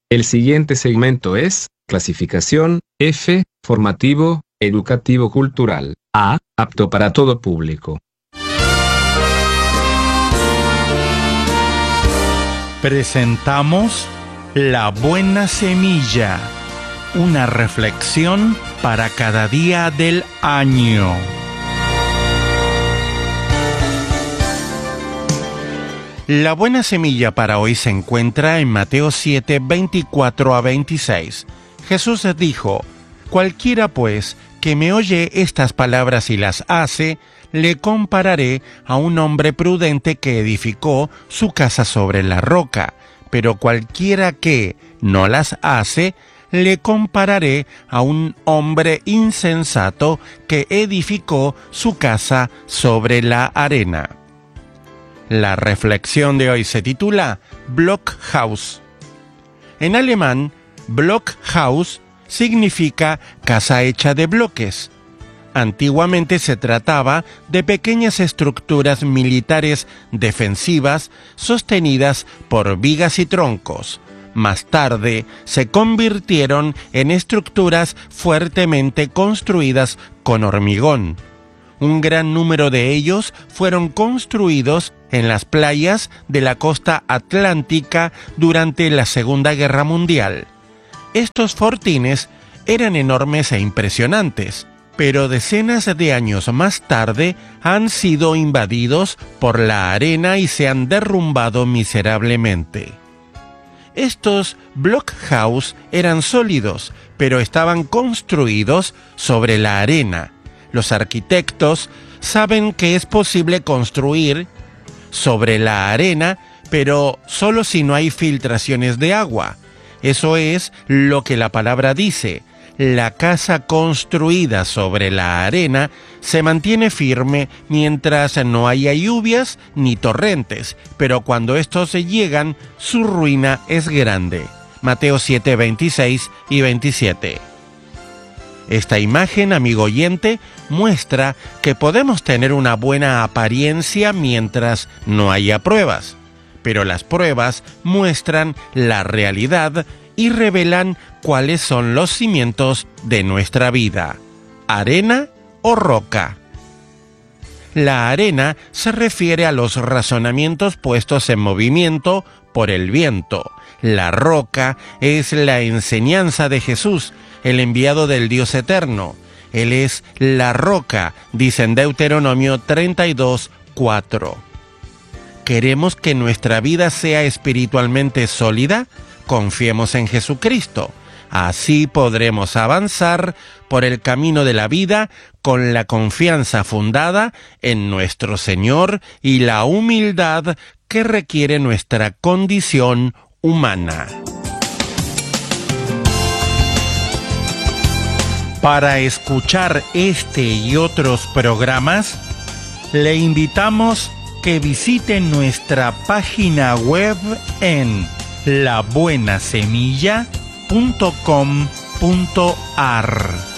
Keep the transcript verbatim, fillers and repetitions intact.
El siguiente segmento es clasificación F, formativo, educativo cultural. A, apto para todo público. Presentamos La Buena Semilla, una reflexión para cada día del año. La buena semilla para hoy se encuentra en Mateo siete, veinticuatro a veintiséis. Jesús dijo: cualquiera pues que me oye estas palabras y las hace, le compararé a un hombre prudente que edificó su casa sobre la roca. Pero cualquiera que no las hace, le compararé a un hombre insensato que edificó su casa sobre la arena. La reflexión de hoy se titula Blockhaus. En alemán, Blockhaus significa casa hecha de bloques. Antiguamente se trataba de pequeñas estructuras militares defensivas sostenidas por vigas y troncos. Más tarde se convirtieron en estructuras fuertemente construidas con hormigón. Un gran número de ellos fueron construidos en las playas de la costa atlántica durante la Segunda Guerra Mundial. Estos fortines eran enormes e impresionantes, pero decenas de años más tarde han sido invadidos por la arena y se han derrumbado miserablemente. Estos blockhaus eran sólidos, pero estaban construidos sobre la arena. Los arquitectos saben que es posible construir sobre la arena, pero solo si no hay filtraciones de agua. Eso es lo que la palabra dice. La casa construida sobre la arena se mantiene firme mientras no haya lluvias ni torrentes, pero cuando estos llegan, su ruina es grande. Mateo siete, veintiséis y veintisiete. Esta imagen, amigo oyente, muestra que podemos tener una buena apariencia mientras no haya pruebas, pero las pruebas muestran la realidad y revelan cuáles son los cimientos de nuestra vida: arena o roca. La arena se refiere a los razonamientos puestos en movimiento por el viento. La roca es la enseñanza de Jesús, el enviado del Dios eterno. Él es la roca, dice en Deuteronomio treinta y dos, cuatro. ¿Queremos que nuestra vida sea espiritualmente sólida? Confiemos en Jesucristo. Así podremos avanzar por el camino de la vida con la confianza fundada en nuestro Señor y la humildad que requiere nuestra condición humana. Para escuchar este y otros programas, le invitamos que visite nuestra página web en la buena semilla punto com punto a r.